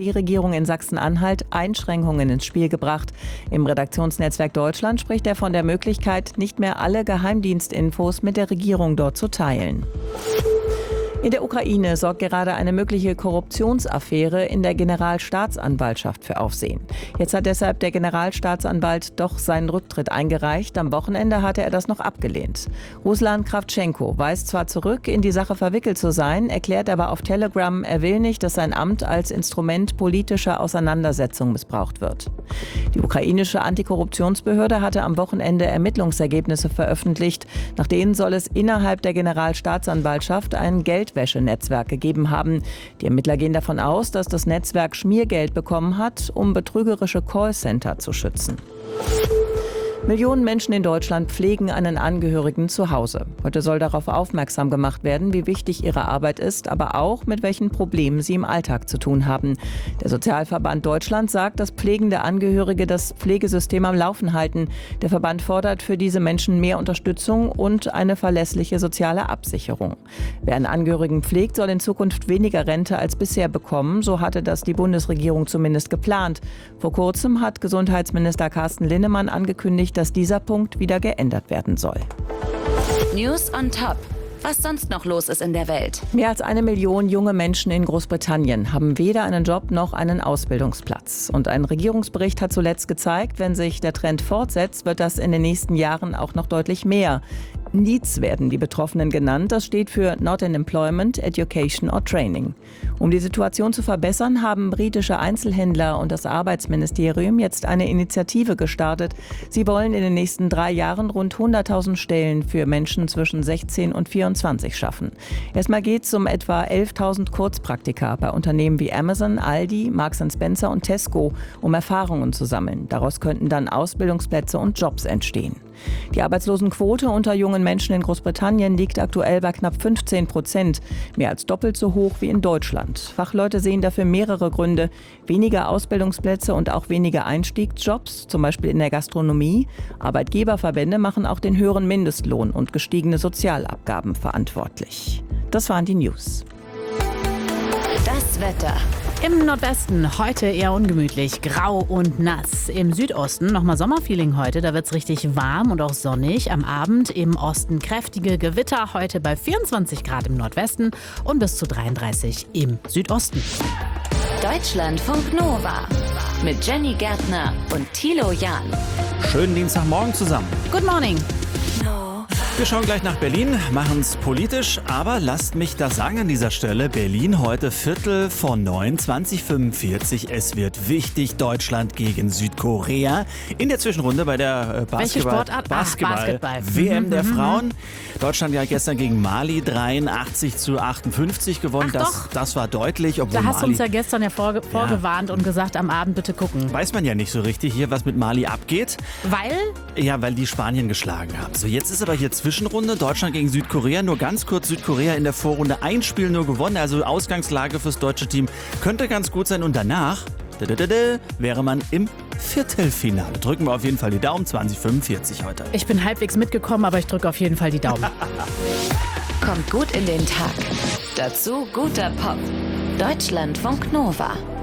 Die Regierung in Sachsen-Anhalt Einschränkungen ins Spiel gebracht. Im Redaktionsnetzwerk Deutschland spricht er von der Möglichkeit, nicht mehr alle Geheimdienstinfos mit der Regierung dort zu teilen. In der Ukraine sorgt gerade eine mögliche Korruptionsaffäre in der Generalstaatsanwaltschaft für Aufsehen. Jetzt hat deshalb der Generalstaatsanwalt doch seinen Rücktritt eingereicht. Am Wochenende hatte er das noch abgelehnt. Ruslan Krawtschenko weist zwar zurück, in die Sache verwickelt zu sein, erklärt aber auf Telegram, er will nicht, dass sein Amt als Instrument politischer Auseinandersetzung missbraucht wird. Die ukrainische Antikorruptionsbehörde hatte am Wochenende Ermittlungsergebnisse veröffentlicht. Nach denen soll es innerhalb der Generalstaatsanwaltschaft ein Geldwäschenetzwerk gegeben haben. Die Ermittler gehen davon aus, dass das Netzwerk Schmiergeld bekommen hat, um betrügerische Callcenter zu schützen. Millionen Menschen in Deutschland pflegen einen Angehörigen zu Hause. Heute soll darauf aufmerksam gemacht werden, wie wichtig ihre Arbeit ist, aber auch mit welchen Problemen sie im Alltag zu tun haben. Der Sozialverband Deutschland sagt, dass pflegende Angehörige das Pflegesystem am Laufen halten. Der Verband fordert für diese Menschen mehr Unterstützung und eine verlässliche soziale Absicherung. Wer einen Angehörigen pflegt, soll in Zukunft weniger Rente als bisher bekommen. So hatte das die Bundesregierung zumindest geplant. Vor kurzem hat Gesundheitsminister Carsten Linnemann angekündigt, dass dieser Punkt wieder geändert werden soll. News on Top. Was sonst noch los ist in der Welt. Mehr als 1 Million junge Menschen in Großbritannien haben weder einen Job noch einen Ausbildungsplatz. Und ein Regierungsbericht hat zuletzt gezeigt, wenn sich der Trend fortsetzt, wird das in den nächsten Jahren auch noch deutlich mehr. NEETs werden die Betroffenen genannt. Das steht für Not in Employment, Education or Training. Um die Situation zu verbessern, haben britische Einzelhändler und das Arbeitsministerium jetzt eine Initiative gestartet. Sie wollen in den nächsten 3 Jahren rund 100.000 Stellen für Menschen zwischen 16 und 24 schaffen. Erstmal geht es um etwa 11.000 Kurzpraktika bei Unternehmen wie Amazon, Aldi, Marks & Spencer und Tesco, um Erfahrungen zu sammeln. Daraus könnten dann Ausbildungsplätze und Jobs entstehen. Die Arbeitslosenquote unter jungen Menschen in Großbritannien liegt aktuell bei knapp 15%, mehr als doppelt so hoch wie in Deutschland. Fachleute sehen dafür mehrere Gründe: weniger Ausbildungsplätze und auch weniger Einstiegsjobs, zum Beispiel in der Gastronomie. Arbeitgeberverbände machen auch den höheren Mindestlohn und gestiegene Sozialabgaben verantwortlich. Das waren die News. Das Wetter. Im Nordwesten heute eher ungemütlich, grau und nass. Im Südosten nochmal Sommerfeeling heute, da wird es richtig warm und auch sonnig. Am Abend im Osten kräftige Gewitter, heute bei 24 Grad im Nordwesten und bis zu 33 im Südosten. Deutschlandfunk Nova mit Jenny Gärtner und Thilo Jahn. Schönen Dienstagmorgen zusammen. Good morning. Wir schauen gleich nach Berlin, machen es politisch, aber lasst mich das sagen an dieser Stelle. Berlin heute 8:45, 20:45. Es wird wichtig, Deutschland gegen Südkorea. In der Zwischenrunde bei der Welche Sportart? Basketball. WM der Frauen. Deutschland ja gestern gegen Mali 83:58 gewonnen. Das war deutlich. Obwohl Da hast du Mali, uns ja gestern vorgewarnt und gesagt, am Abend bitte gucken. weiß man ja nicht so richtig hier, was mit Mali abgeht. Weil? Ja, weil die Spanien geschlagen haben. So, jetzt ist aber hier Zwischenrunde, Deutschland gegen Südkorea. Nur ganz kurz, Südkorea in der Vorrunde ein Spiel nur gewonnen. Also Ausgangslage fürs deutsche Team könnte ganz gut sein. Und danach wäre man im Viertelfinale. Drücken wir auf jeden Fall die Daumen, 20:45 heute. Ich bin halbwegs mitgekommen, aber ich drücke auf jeden Fall die Daumen. Kommt gut in den Tag. Dazu guter Pop. Deutschlandfunk Nova.